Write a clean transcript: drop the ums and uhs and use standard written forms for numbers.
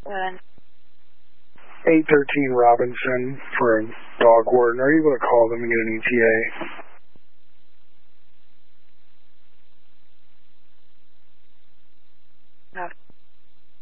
813 Robinson for a dog warden. Are you able to call them and get an ETA?